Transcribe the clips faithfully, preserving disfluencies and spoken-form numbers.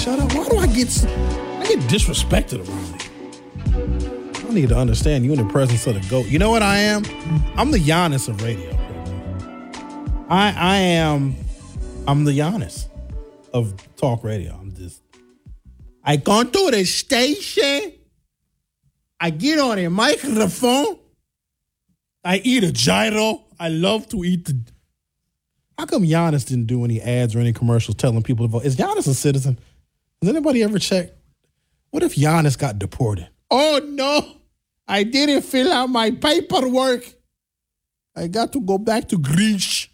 shut up. Why do I get I get disrespected around you? I need to understand you in the presence of the GOAT. You know what I am? I'm the Giannis of radio. I I am I'm the Giannis of talk radio. I'm just I go to the station. I get on a microphone. I eat a gyro. I love to eat the. How come Giannis didn't do any ads or any commercials telling people to vote? Is Giannis a citizen? Has anybody ever checked? What if Giannis got deported? Oh, no. I didn't fill out my paperwork. I got to go back to Greece.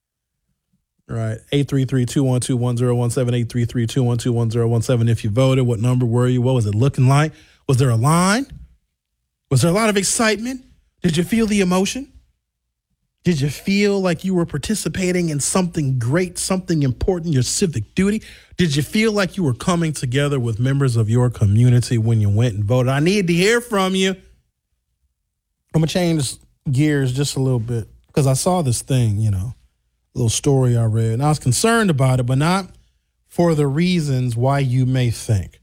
All right. eight three three, two one two, one zero one seven, eight three three, two one two, one zero one seven. If you voted, what number were you? What was it looking like? Was there a line? Was there a lot of excitement? Did you feel the emotion? Did you feel like you were participating in something great, something important, your civic duty? Did you feel like you were coming together with members of your community when you went and voted? I need to hear from you. I'm going to change gears just a little bit because I saw this thing, you know, a little story I read, and I was concerned about it, but not for the reasons why you may think.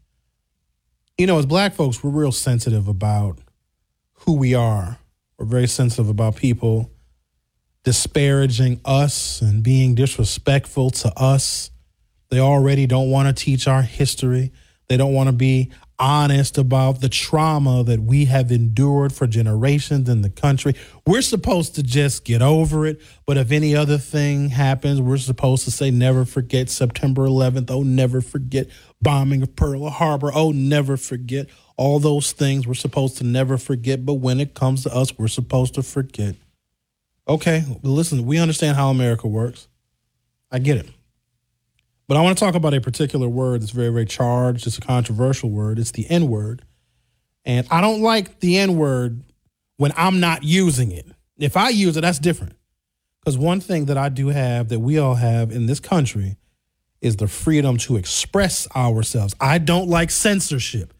You know, as black folks, we're real sensitive about who we are. We're very sensitive about people disparaging us and being disrespectful to us. They already don't want to teach our history. They don't want to be honest about the trauma that we have endured for generations in the country. We're supposed to just get over it. But if any other thing happens, we're supposed to say, never forget September eleventh. Oh, never forget bombing of Pearl Harbor. Oh, never forget all those things we're supposed to never forget. But when it comes to us, we're supposed to forget. Okay, listen, we understand how America works. I get it. But I want to talk about a particular word that's very, very charged. It's a controversial word. It's the N-word. And I don't like the N-word when I'm not using it. If I use it, that's different. Because one thing that I do have that we all have in this country is the freedom to express ourselves. I don't like censorship.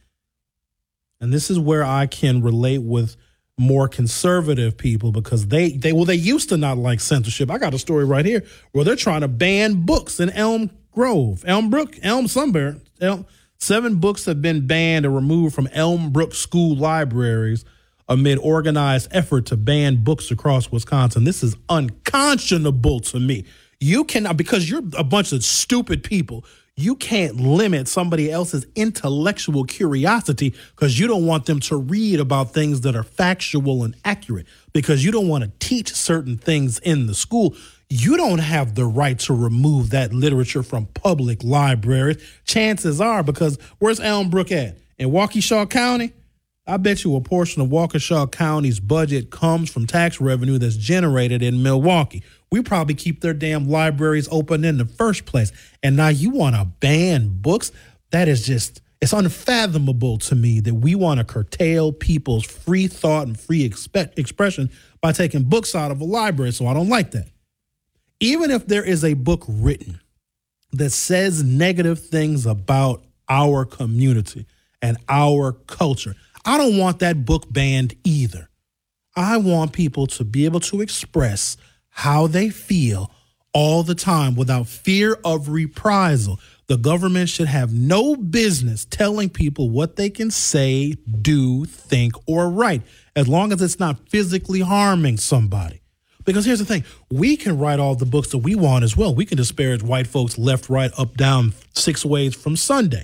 And this is where I can relate with more conservative people because they, they, well, they used to not like censorship. I got a story right here where they're trying to ban books in Elm Grove, Elmbrook, Elm somewhere. Elm, seven books have been banned or removed from Elmbrook school libraries amid organized effort to ban books across Wisconsin. This is unconscionable to me. You cannot, because you're a bunch of stupid people, you can't limit somebody else's intellectual curiosity because you don't want them to read about things that are factual and accurate because you don't want to teach certain things in the school. You don't have the right to remove that literature from public libraries. Chances are, because where's Elmbrook at? In Waukesha County? I bet you a portion of Waukesha County's budget comes from tax revenue that's generated in Milwaukee. We probably keep their damn libraries open in the first place. And now you want to ban books? That is just, it's unfathomable to me that we want to curtail people's free thought and free expe- expression by taking books out of a library. So I don't like that. Even if there is a book written that says negative things about our community and our culture, I don't want that book banned either. I want people to be able to express how they feel all the time without fear of reprisal. The government should have no business telling people what they can say, do, think, or write, as long as it's not physically harming somebody. Because here's the thing, we can write all the books that we want as well. We can disparage white folks left, right, up, down, six ways from Sunday.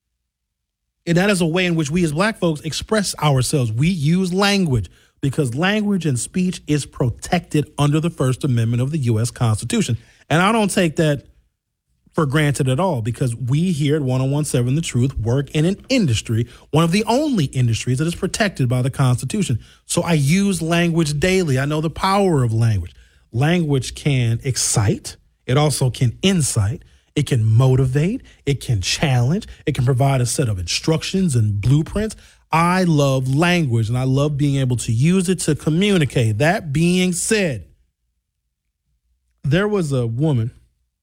And that is a way in which we as black folks express ourselves. We use language because language and speech is protected under the First Amendment of the U S Constitution. And I don't take that for granted at all because we here at ten seventeen The Truth work in an industry, one of the only industries that is protected by the Constitution. So I use language daily. I know the power of language. Language can excite. It also can incite. It can motivate, it can challenge, it can provide a set of instructions and blueprints. I love language and I love being able to use it to communicate. That being said, there was a woman,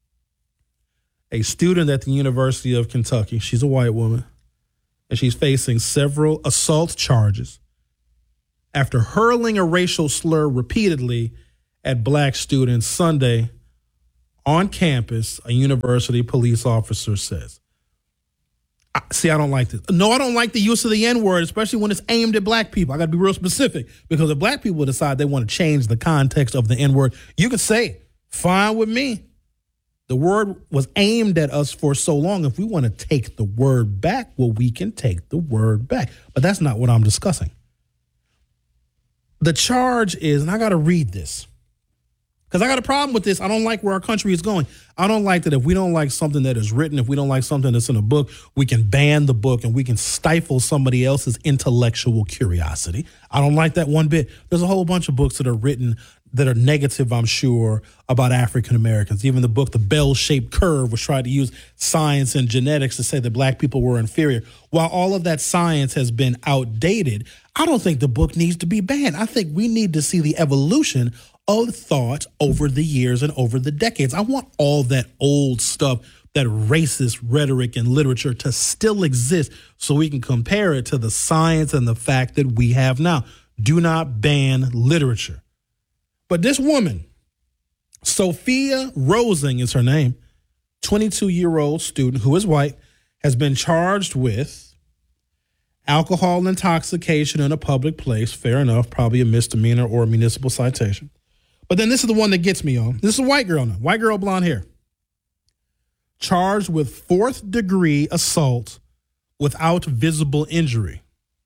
a student at the University of Kentucky. She's a white woman and she's facing several assault charges after hurling a racial slur repeatedly at black students Sunday on campus, a university police officer says. I, see, I don't like this. No, I don't like the use of the N-word, especially when it's aimed at black people. I got to be real specific, because if black people decide they want to change the context of the N-word, you can say it. Fine with me. The word was aimed at us for so long. If we want to take the word back, well, we can take the word back. But that's not what I'm discussing. The charge is, and I got to read this, because I got a problem with this. I don't like where our country is going. I don't like that if we don't like something that is written, if we don't like something that's in a book, we can ban the book and we can stifle somebody else's intellectual curiosity. I don't like that one bit. There's a whole bunch of books that are written that are negative, I'm sure, about African Americans. Even the book, The Bell-Shaped Curve, was trying to use science and genetics to say that black people were inferior. While all of that science has been outdated, I don't think the book needs to be banned. I think we need to see the evolution of thought over the years and over the decades. I want all that old stuff, that racist rhetoric and literature, to still exist so we can compare it to the science and the fact that we have now. Do not ban literature. But this woman, Sophia Rosing is her name, twenty-two-year-old student who is white, has been charged with alcohol intoxication in a public place. Fair enough, probably a misdemeanor or a municipal citation. But then this is the one that gets me on. This is a white girl now, white girl, blonde hair. Charged with fourth degree assault without visible injury.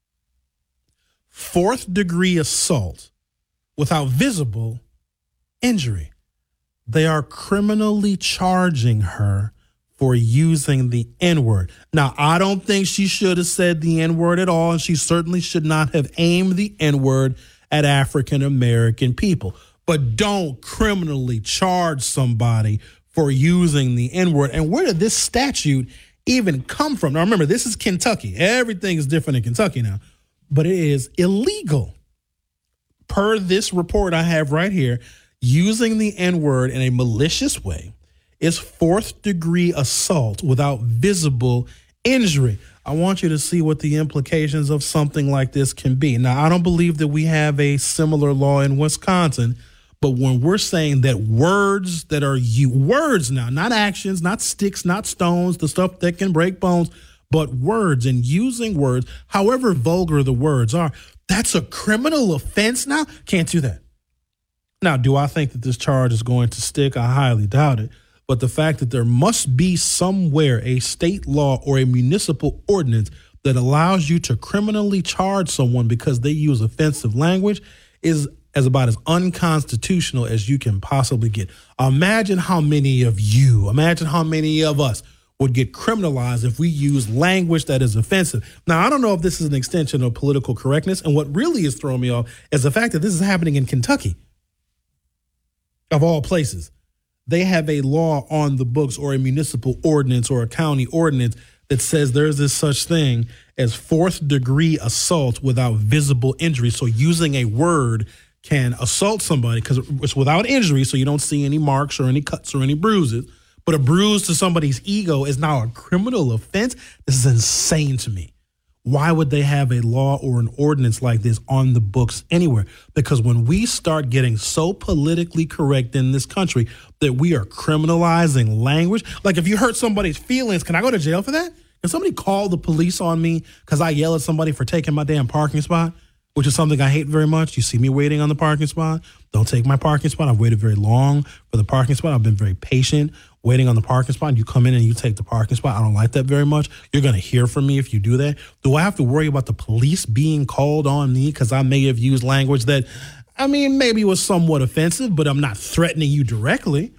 Fourth degree assault without visible injury. They are criminally charging her for using the N-word. Now, I don't think she should have said the N-word at all, and she certainly should not have aimed the N-word at African American people. But don't criminally charge somebody for using the N-word. And where did this statute even come from? Now, remember, this is Kentucky. Everything is different in Kentucky now, but it is illegal. Per this report I have right here, using the N-word in a malicious way is fourth degree assault without visible injury. I want you to see what the implications of something like this can be. Now, I don't believe that we have a similar law in Wisconsin, but when we're saying that words that are you words now, not actions, not sticks, not stones, the stuff that can break bones, but words, and using words, however vulgar the words are, that's a criminal offense now? Can't do that. Now, do I think that this charge is going to stick? I highly doubt it. But the fact that there must be somewhere a state law or a municipal ordinance that allows you to criminally charge someone because they use offensive language is as about as unconstitutional as you can possibly get. Imagine how many of you, imagine how many of us would get criminalized if we use language that is offensive. Now, I don't know if this is an extension of political correctness, and what really is throwing me off is the fact that this is happening in Kentucky, of all places. They have a law on the books or a municipal ordinance or a county ordinance that says there's this such thing as fourth degree assault without visible injury. So using a word can assault somebody because it's without injury, so you don't see any marks or any cuts or any bruises. But a bruise to somebody's ego is now a criminal offense. This is insane to me. Why would they have a law or an ordinance like this on the books anywhere? Because when we start getting so politically correct in this country that we are criminalizing language, like if you hurt somebody's feelings, can I go to jail for that? Can somebody call the police on me because I yell at somebody for taking my damn parking spot, which is something I hate very much? You see me waiting on the parking spot. Don't take my parking spot. I've waited very long for the parking spot. I've been very patient waiting on the parking spot. You come in and you take the parking spot. I don't like that very much. You're going to hear from me if you do that. Do I have to worry about the police being called on me because I may have used language that, I mean, maybe was somewhat offensive, but I'm not threatening you directly?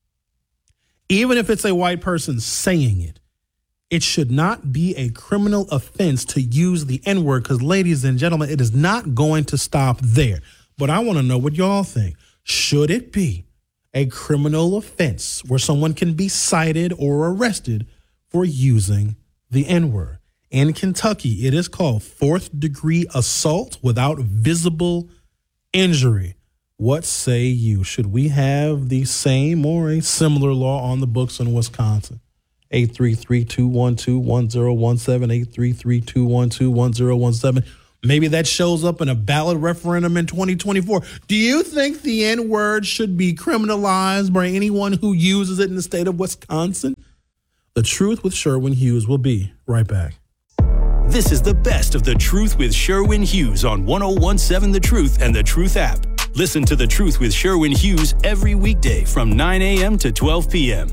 Even if it's a white person saying it, it should not be a criminal offense to use the N-word because, ladies and gentlemen, it is not going to stop there. But I want to know what y'all think. Should it be a criminal offense where someone can be cited or arrested for using the N-word? In Kentucky, it is called fourth degree assault without visible injury. What say you? Should we have the same or a similar law on the books in Wisconsin? eight three three, two one two, one zero one seven, eight three three, two one two, one zero one seven. Maybe that shows up in a ballot referendum in twenty twenty-four. Do you think the N-word should be criminalized by anyone who uses it in the state of Wisconsin? The Truth with Sherwin Hughes will be right back. This is the best of The Truth with Sherwin Hughes on one oh one seven The Truth and The Truth app. Listen to The Truth with Sherwin Hughes every weekday from nine a.m. to twelve p.m.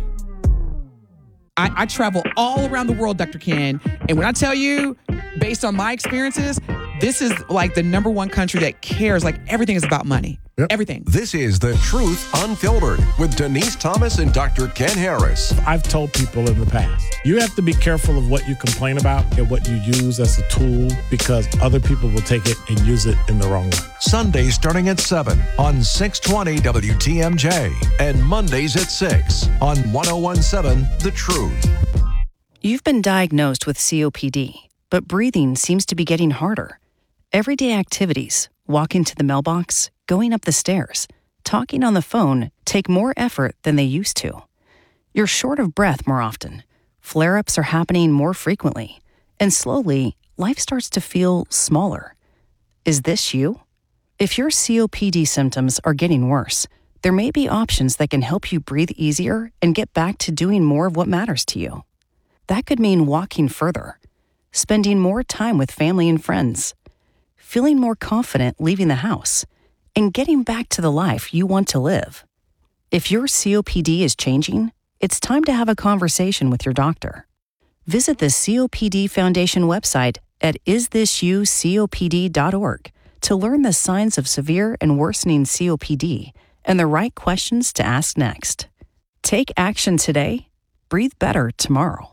I, I travel all around the world, Doctor Ken, and when I tell you, based on my experiences, this is like the number one country that cares, like everything is about money. Yep. Everything. This is The Truth Unfiltered with Denise Thomas and Doctor Ken Harris. I've told people in the past, you have to be careful of what you complain about and what you use as a tool because other people will take it and use it in the wrong way. Sundays starting at seven on six twenty W T M J and Mondays at six on one oh one seven The Truth. You've been diagnosed with C O P D, but breathing seems to be getting harder. Everyday activities, walking to the mailbox, going up the stairs, talking on the phone take more effort than they used to. You're short of breath more often. Flare-ups are happening more frequently. And slowly, life starts to feel smaller. Is this you? If your C O P D symptoms are getting worse, there may be options that can help you breathe easier and get back to doing more of what matters to you. That could mean walking further, spending more time with family and friends, feeling more confident leaving the house, and getting back to the life you want to live. If your C O P D is changing, it's time to have a conversation with your doctor. Visit the C O P D Foundation website at is this you C O P D dot org to learn the signs of severe and worsening C O P D and the right questions to ask next. Take action today. Breathe better tomorrow.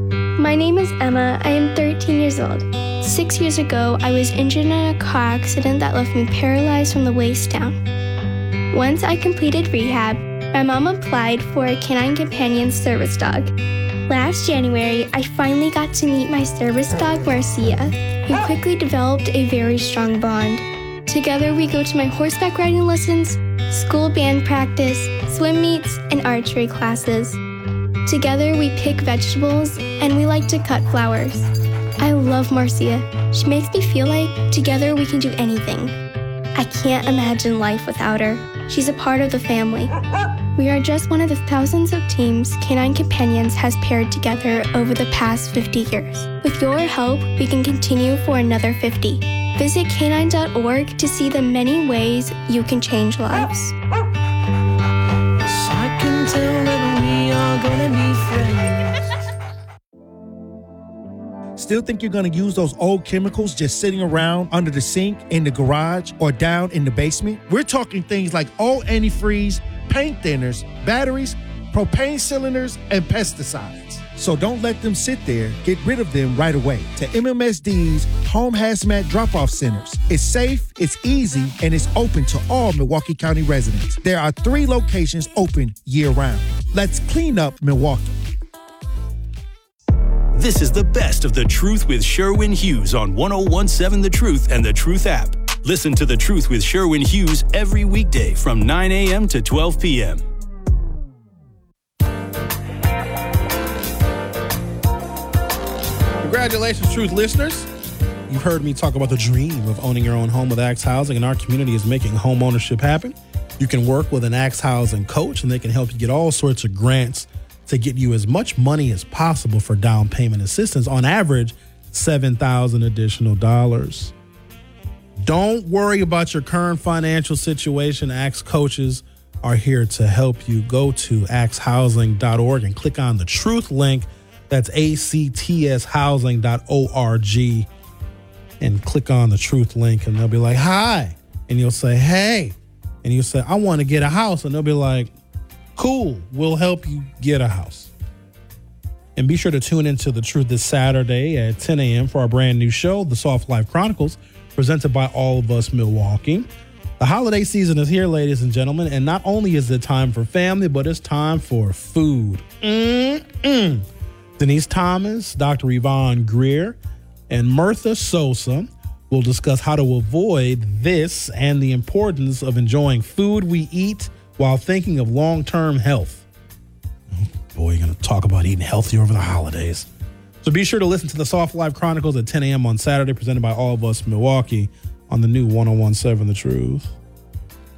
My name is Emma. I am thirteen years old. Six years ago, I was injured in a car accident that left me paralyzed from the waist down. Once I completed rehab, my mom applied for a Canine Companion service dog. Last January, I finally got to meet my service dog, Marcia. We quickly developed a very strong bond. Together, we go to my horseback riding lessons, school band practice, swim meets, and archery classes. Together, we pick vegetables, and we like to cut flowers. I love Marcia. She makes me feel like together we can do anything. I can't imagine life without her. She's a part of the family. We are just one of the thousands of teams Canine Companions has paired together over the past fifty years. With your help, we can continue for another fifty. Visit canine dot org to see the many ways you can change lives. I can tell that we are gonna be friends. Still think you're going to use those old chemicals just sitting around under the sink, in the garage, or down in the basement? We're talking things like old antifreeze, paint thinners, batteries, propane cylinders, and pesticides. So don't let them sit there. Get rid of them right away. To M M S D's Home Hazmat Drop-Off Centers. It's safe, it's easy, and it's open to all Milwaukee County residents. There are three locations open year-round. Let's clean up Milwaukee. This is the best of The Truth with Sherwin Hughes on one oh one seven The Truth and The Truth app. Listen to The Truth with Sherwin Hughes every weekday from nine a.m. to twelve p.m. Congratulations, Truth listeners. You've heard me talk about the dream of owning your own home with Axe Housing, and our community is making home ownership happen. You can work with an Axe Housing coach, and they can help you get all sorts of grants to get you as much money as possible for down payment assistance, on average, seven thousand dollars additional dollars. Don't worry about your current financial situation. Axe coaches are here to help you. Go to axe housing dot org and click on the Truth link. That's A C T S housing dot org, and click on the Truth link, and they'll be like, hi. And you'll say, hey. And you'll say, I want to get a house. And they'll be like, cool, we'll help you get a house. And be sure to tune into The Truth this Saturday at ten a.m. for our brand new show, The Soft Life Chronicles, presented by All of Us Milwaukee. The holiday season is here, ladies and gentlemen, and not only is it time for family, but it's time for food. Mm-mm. Denise Thomas, Doctor Yvonne Greer, and Mirtha Sosa will discuss how to avoid this and the importance of enjoying food we eat while thinking of long-term health. Oh, boy, you're going to talk about eating healthy over the holidays. So be sure to listen to the Soft Life Chronicles at ten a.m. on Saturday, presented by All of Us Milwaukee on the new one oh one seven The Truth.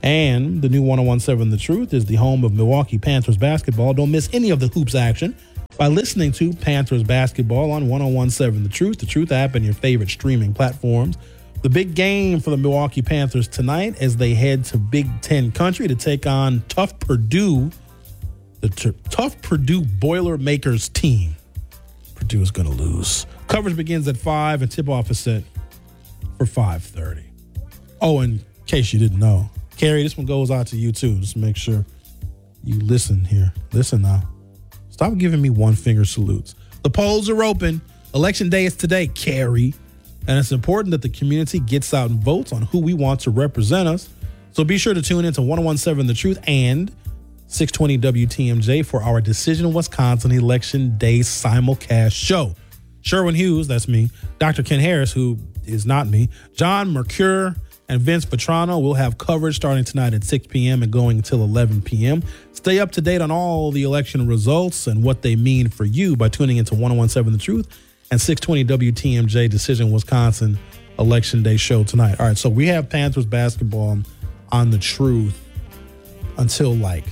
And the new one oh one seven The Truth is the home of Milwaukee Panthers basketball. Don't miss any of the hoops action by listening to Panthers basketball on one oh one point seven The Truth, The Truth app, and your favorite streaming platforms. The big game for the Milwaukee Panthers tonight as they head to Big Ten country to take on tough Purdue, the t- tough Purdue Boilermakers team. Purdue is going to lose. Coverage begins at five and tip-off is set for five thirty. Oh, in case you didn't know, Carrie, this one goes out to you too. Just make sure you listen here. Listen now. Stop giving me one-finger salutes. The polls are open. Election day is today, Carrie. And it's important that the community gets out and votes on who we want to represent us. So be sure to tune in to one oh one point seven The Truth and six twenty W T M J for our Decision Wisconsin Election Day simulcast show. Sherwin Hughes, that's me, Doctor Ken Harris, who is not me, John Mercure, and Vince Vetrano will have coverage starting tonight at six p.m. and going until eleven p.m. Stay up to date on all the election results and what they mean for you by tuning into one oh one point seven The Truth and six twenty W T M J Decision Wisconsin Election Day show tonight. All right, so we have Panthers basketball on The Truth until like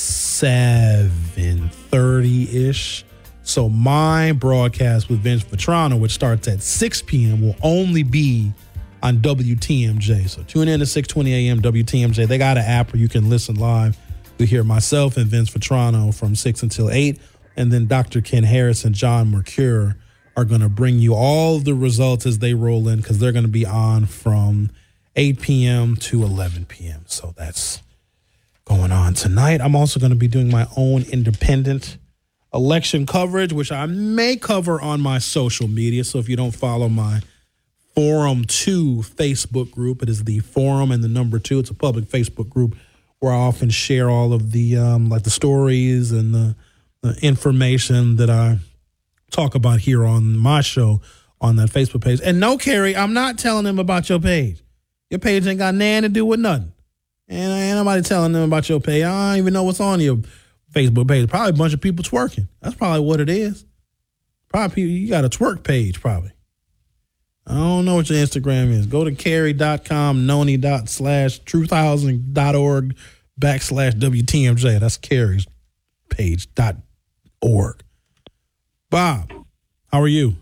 seven thirty-ish. So my broadcast with Vince Vetrano, which starts at six p.m., will only be on W T M J. So tune in to six twenty a.m. W T M J. They got an app where you can listen live. We hear myself and Vince Vetrano from six until eight. And then Doctor Ken Harris and John Mercure are going to bring you all the results as they roll in because they're going to be on from eight p.m. to eleven p.m. So that's going on tonight. I'm also going to be doing my own independent election coverage, which I may cover on my social media. So if you don't follow my Forum two Facebook group, it is the Forum and the number two. It's a public Facebook group where I often share all of the um, like the stories and the, the information that I talk about here on my show on that Facebook page. And no, Carrie, I'm not telling them about your page. Your page ain't got nothing to do with nothing. And ain't nobody telling them about your page. I don't even know what's on your Facebook page. Probably a bunch of people twerking. That's probably what it is. Probably people, you got a twerk page probably. I don't know what your Instagram is. Go to carrie dot com, noni dot slash truth housing dot org backslash W T M J. That's Carrie's page dot org. Bob, how are you?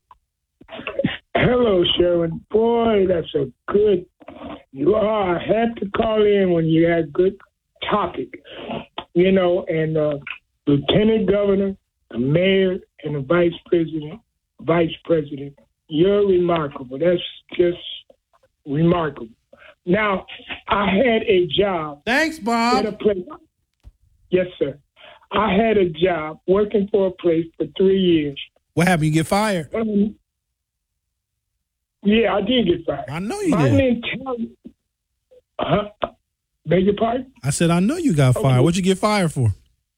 Hello, Sherwin. Boy, that's a good. You are. I had to call in when you had good topic. You know, and uh, Lieutenant Governor, the mayor, and the vice president, vice president. You're remarkable. That's just remarkable. Now, I had a job. Thanks, Bob. At a place. Yes, sir. I had a job working for a place for three years. What happened? You get fired? Um, yeah, I did get fired. I know you My did. mentality. Uh, beg your pardon? I said, I know you got fired. Okay. What'd you get fired for?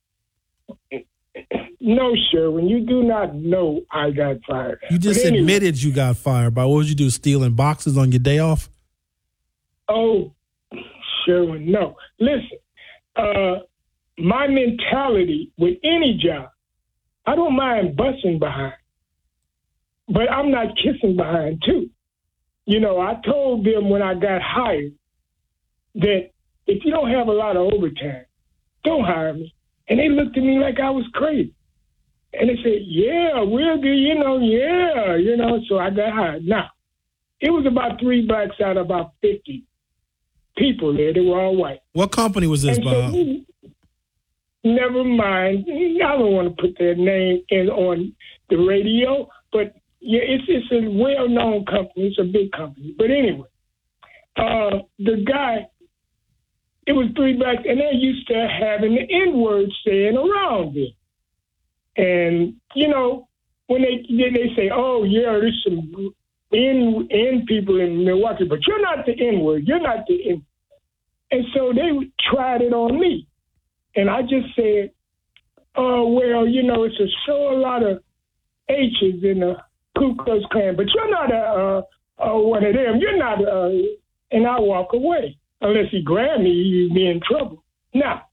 No, Sherwin, you do not know I got fired. You just anyway, admitted you got fired. By what would you do? Stealing boxes on your day off? Oh, Sherwin, no. Listen, uh, my mentality with any job, I don't mind busting behind, but I'm not kissing behind too. You know, I told them when I got hired that if you don't have a lot of overtime, don't hire me. And they looked at me like I was crazy. And they said, yeah, we'll do, you know, yeah, you know, so I got hired. Now, it was about three blacks out of about fifty people there. They were all white. What company was this, And so Bob? we- never mind. I don't want to put their name in on the radio, but yeah, it's it's a well-known company. It's a big company. But anyway, uh, the guy, it was three blacks, and they're used to having the N-word saying around it. And, you know, when they they say, oh, yeah, there's some N, N people in Milwaukee, but you're not the N-word. You're not the N. And so they tried it on me. And I just said, oh, well, you know, it's a show a lot of H's in the Ku Klux Klan, but you're not a, uh, uh, one of them. You're not, uh, and I walk away. Unless he grab me, you'd be in trouble. Now,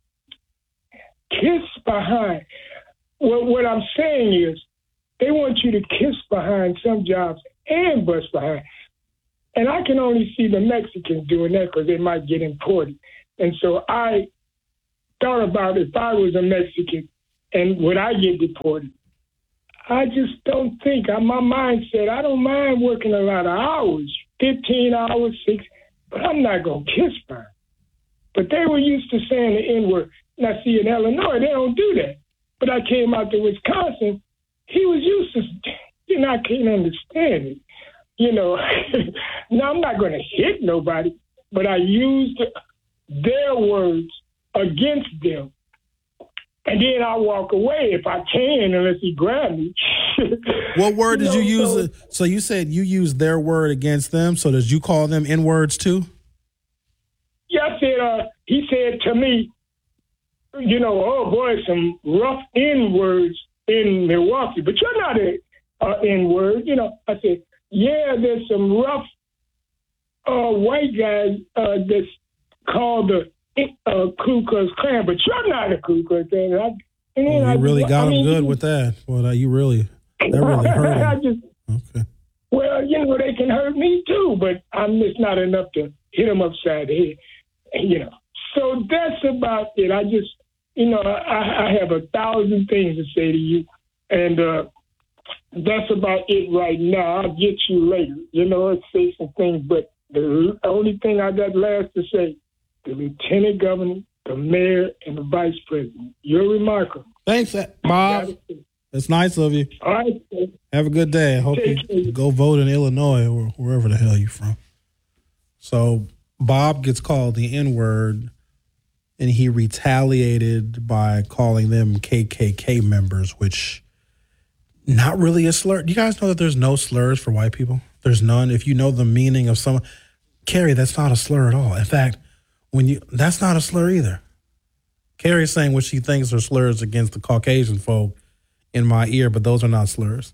kiss behind. What, what I'm saying is they want you to kiss behind some jobs and bust behind. And I can only see the Mexicans doing that because they might get imported. And so I thought about if I was a Mexican, and would I get deported? I just don't think. I, my mind said, I don't mind working a lot of hours, fifteen hours, six, but I'm not going to kiss her. But they were used to saying the N-word. Now, see, in Illinois, they don't do that. But I came out to Wisconsin, he was used to, you know, I can't understand it. You know, now I'm not going to hit nobody, but I used their words against them. And then I walk away if I can, unless he grab me. What word did you, you know, use? so, so you said you used their word against them. So did you call them N-words too? Yeah, I said, uh, he said to me, you know, oh boy, some rough N-words in Milwaukee, but you're not an uh, N-word. You know, I said, yeah, there's some rough uh, white guys uh, that's called the uh, Ku Klux Klan, but you're not a Ku Klux Klan. I, and then Oh, you I, really got I him mean, good with that. Well, uh, you really, that really hurt him. I just, Okay. well, you know, they can hurt me too, but I'm just not enough to hit them upside the head, you know. So that's about it. I just, you know, I, I have a thousand things to say to you, and uh, that's about it right now. I'll get you later. You know, I'll say some things, but the only thing I got last to say, the lieutenant governor, the mayor, and the vice president. You're remarkable. Thanks, Bob. That's nice of you. All right. Have a good day. I hope you go vote in Illinois or wherever the hell you're from. So Bob gets called the N-word, and he retaliated by calling them K K K members, which not really a slur. Do you guys know that there's no slurs for white people? There's none. If you know the meaning of someone, Carrie, that's not a slur at all. In fact, when you that's not a slur either. Carrie's saying what she thinks are slurs against the Caucasian folk in my ear, but those are not slurs.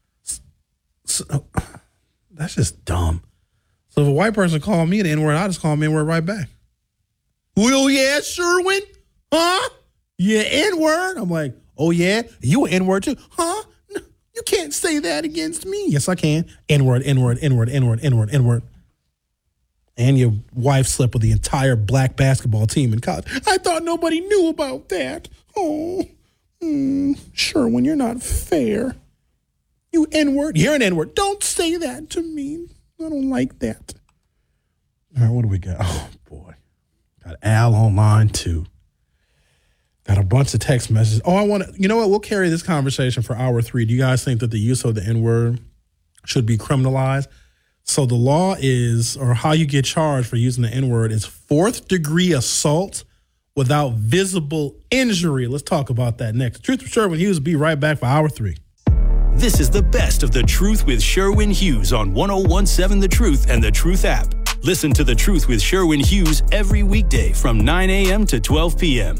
So, that's just dumb. So if a white person called me the N-word, I just call him N-word right back. Well, yeah, Sherwin? Huh? Yeah, N-word? I'm like, oh, yeah? You an N-word too? Huh? No, you can't say that against me. Yes, I can. N-word, N-word, N-word, N-word, N-word, N-word. And your wife slept with the entire black basketball team in college. I thought nobody knew about that. Oh, mm, Sherwin, you're not fair. You N-word. You're an N-word. Don't say that to me. I don't like that. All right, what do we got? Oh, boy. Got Al online, too. Got a bunch of text messages. Oh, I want to, you know what? We'll carry this conversation for hour three. Do you guys think that the use of the N-word should be criminalized? So the law is, or how you get charged for using the N-word is fourth degree assault without visible injury. Let's talk about that next. Truth with Sherwin Hughes will be right back for hour three. This is the best of The Truth with Sherwin Hughes on one oh one seven The Truth and The Truth app. Listen to The Truth with Sherwin Hughes every weekday from nine a.m. to twelve p.m.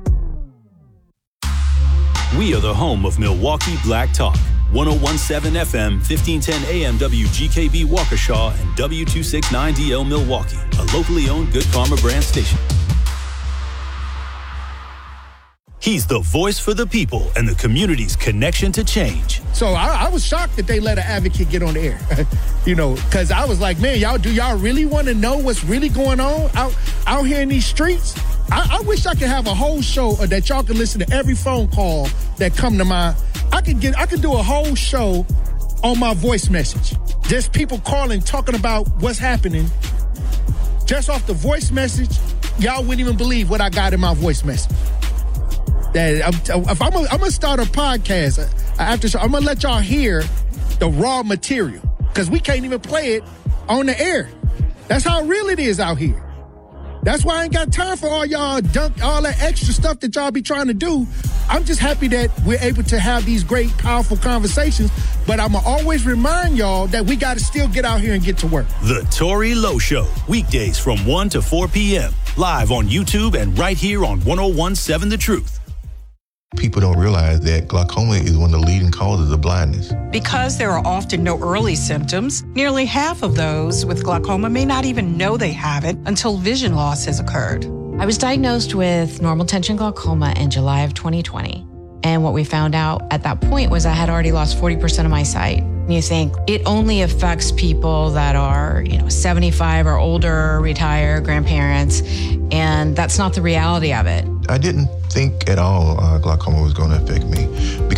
We are the home of Milwaukee Black Talk. one oh one seven F M, fifteen ten A M W G K B Waukesha, and W two sixty-nine D L Milwaukee, a locally owned Good Karma brand station. He's the voice for the people and the community's connection to change. So I, I was shocked that they let an advocate get on the air, you know, because I was like, man, y'all, do y'all really want to know what's really going on out, out here in these streets? I, I wish I could have a whole show that y'all could listen to every phone call that come to my. I could get. I could do a whole show on my voice message. Just people calling, talking about what's happening. Just off the voice message, y'all wouldn't even believe what I got in my voice message. That I'm, if I'm, a, I'm gonna start a podcast after show, I'm gonna let y'all hear the raw material because we can't even play it on the air. That's how real it is out here. That's why I ain't got time for all y'all dunk, all that extra stuff that y'all be trying to do. I'm just happy that we're able to have these great, powerful conversations. But I'm going to always remind y'all that we got to still get out here and get to work. The Tory Lowe Show, weekdays from one to four p.m. Live on YouTube and right here on one oh one seven The Truth. People don't realize that glaucoma is one of the leading causes of blindness. Because there are often no early symptoms, nearly half of those with glaucoma may not even know they have it until vision loss has occurred. I was diagnosed with normal tension glaucoma in July of twenty twenty. And what we found out at that point was I had already lost forty percent of my sight. And you think it only affects people that are, you know, seventy-five or older, retired, grandparents, and that's not the reality of it. I didn't think at all uh, glaucoma was going to affect me because